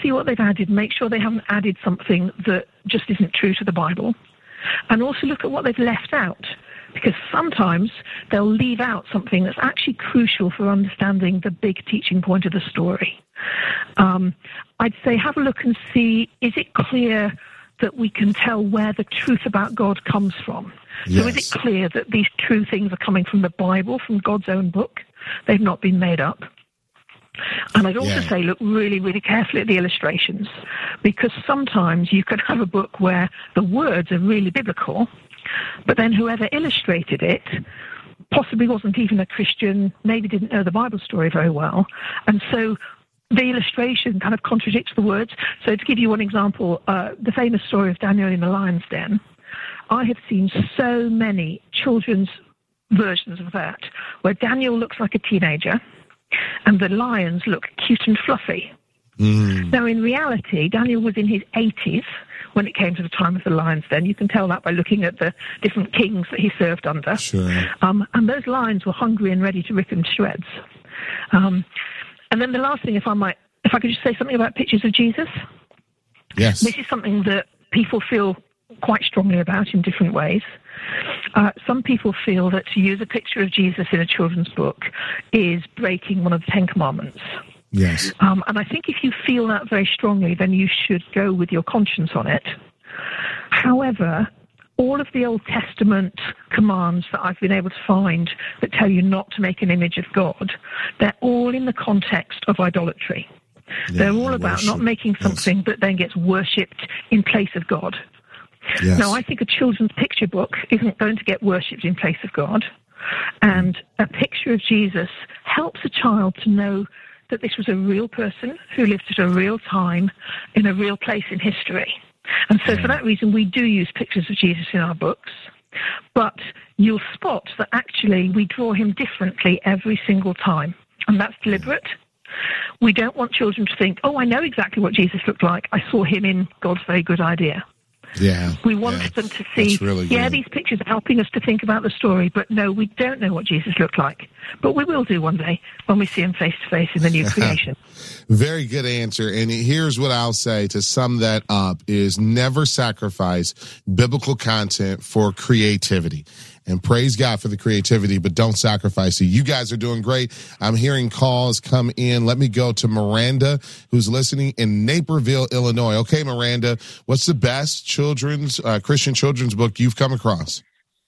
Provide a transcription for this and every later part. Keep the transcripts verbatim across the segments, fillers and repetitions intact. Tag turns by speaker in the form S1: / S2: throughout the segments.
S1: see what they've added, make sure they haven't added something that just isn't true to the Bible, and also look at what they've left out, because sometimes they'll leave out something that's actually crucial for understanding the big teaching point of the story. Um, I'd say have a look and see, is it clear that we can tell where the truth about God comes from? Yes. So is it clear that these true things are coming from the Bible, from God's own book? They've not been made up. And I'd also yeah. say look really, really carefully at the illustrations, because sometimes you can have a book where the words are really biblical, but then whoever illustrated it possibly wasn't even a Christian, maybe didn't know the Bible story very well, and so the illustration kind of contradicts the words. So to give you one example, uh, the famous story of Daniel in the lion's den, I have seen so many children's versions of that where Daniel looks like a teenager and the lions look cute and fluffy. Mm. Now, in reality, Daniel was in his eighties when it came to the time of the lion's den. You can tell that by looking at the different kings that he served under.
S2: Sure.
S1: Um, and those lions were hungry and ready to rip him to shreds. Um, and then the last thing, if I might, if I could just say something about pictures of Jesus.
S2: Yes.
S1: This is something that people feel quite strongly about in different ways. Uh, some people feel that to use a picture of Jesus in a children's book is breaking one of the Ten Commandments.
S2: Yes.
S1: Um, and I think if you feel that very strongly, then you should go with your conscience on it. However, all of the Old Testament commands that I've been able to find that tell you not to make an image of God, they're all in the context of idolatry. Yeah, they're all about worship. Not making something yes. that then gets worshipped in place of God.
S2: Yes.
S1: Now, I think a children's picture book isn't going to get worshipped in place of God. And a picture of Jesus helps a child to know that this was a real person who lived at a real time in a real place in history. And so for that reason, we do use pictures of Jesus in our books. But you'll spot that actually we draw him differently every single time. And that's deliberate. We don't want children to think, oh, I know exactly what Jesus looked like. I saw him in God's Very Good Idea.
S2: Yeah.
S1: We want
S2: yeah.
S1: them to see,
S2: really
S1: yeah,
S2: good.
S1: these pictures are helping us to think about the story, but no, we don't know what Jesus looked like. But we will do one day when we see him face to face in the new creation.
S2: Very good answer. And here's what I'll say to sum that up is never sacrifice biblical content for creativity. And praise God for the creativity, but don't sacrifice it. You guys are doing great. I'm hearing calls come in. Let me go to Miranda, who's listening in Naperville, Illinois. Okay, Miranda, what's the best children's, uh, Christian children's book you've come across?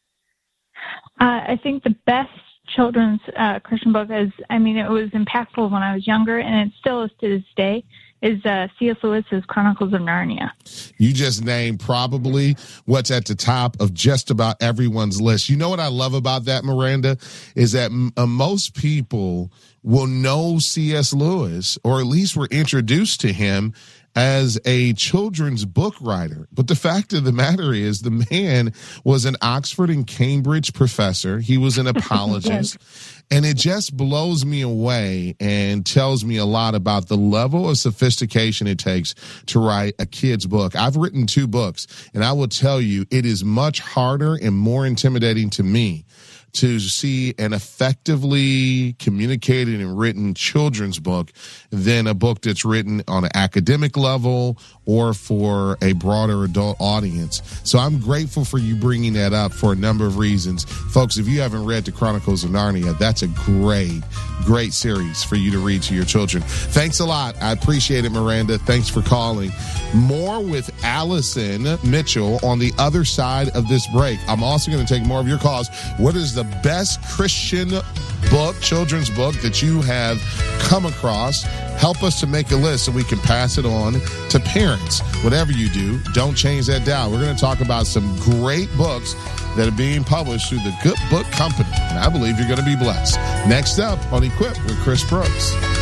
S3: Uh, I think the best children's uh, Christian book is, I mean, it was impactful when I was younger, and it still is to this day, is uh, C S. Lewis's Chronicles of Narnia.
S2: You just named probably what's at the top of just about everyone's list. You know what I love about that, Miranda, is that m- uh, most people will know C S. Lewis, or at least were introduced to him as a children's book writer. But the fact of the matter is the man was an Oxford and Cambridge professor. He was an apologist. Yes. And it just blows me away and tells me a lot about the level of sophistication it takes to write a kid's book. I've written two books, and I will tell you it is much harder and more intimidating to me to see an effectively communicated and written children's book than a book that's written on an academic level or for a broader adult audience. So I'm grateful for you bringing that up for a number of reasons. Folks, if you haven't read the Chronicles of Narnia, that's a great, great series for you to read to your children. Thanks a lot. I appreciate it, Miranda. Thanks for calling. More with Allison Mitchell on the other side of this break. I'm also going to take more of your calls. What is the best Christian book, children's book that you have come across? Help us to make a list so we can pass it on to parents. Whatever you do, don't change that dial. We're going to talk about some great books that are being published through the Good Book Company. And I believe you're going to be blessed. Next up on Equip with Chris Brooks.